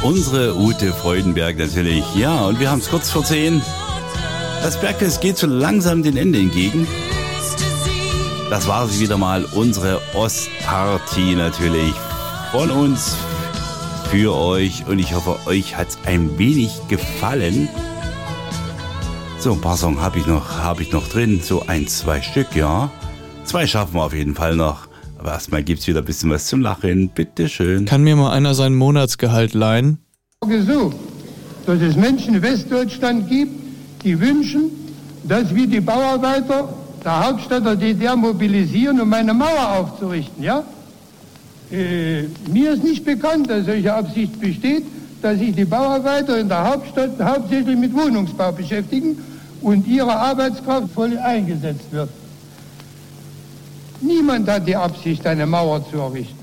Unsere Ute Freudenberg natürlich. Ja, und wir haben es kurz vor 10. Das Bergfest geht so langsam dem Ende entgegen. Das war sie wieder mal, unsere Ostparty natürlich. Von uns, für euch. Und ich hoffe, euch hat es ein wenig gefallen. So, ein paar Songs habe ich noch drin. So 1, 2 Stück, ja. 2 schaffen wir auf jeden Fall noch. Aber erstmal gibt es wieder ein bisschen was zum Lachen. Bitteschön. Kann mir mal einer sein Monatsgehalt leihen? So, dass es Menschen in Westdeutschland gibt, die wünschen, dass wir die Bauarbeiter der Hauptstadt der DDR mobilisieren, um eine Mauer aufzurichten, ja? Mir ist nicht bekannt, dass solche Absicht besteht, dass sich die Bauarbeiter in der Hauptstadt hauptsächlich mit Wohnungsbau beschäftigen und ihre Arbeitskraft voll eingesetzt wird. Niemand hat die Absicht, eine Mauer zu errichten.